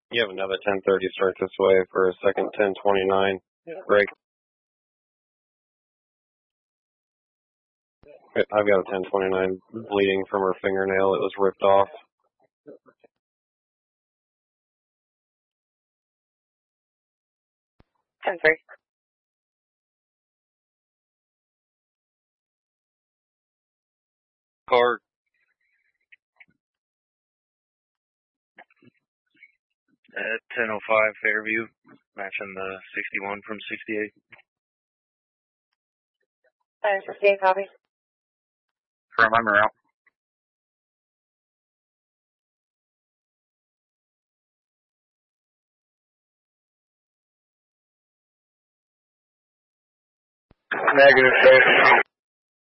You have another 1030 start this way for a second 1029. Break. I've got a 1029 bleeding from her fingernail. It was ripped off. Ten-three. Car. At 10:05 Fairview, matching the 61 from 68. 10:15, copy. Firm, I'm out. Negative, sir.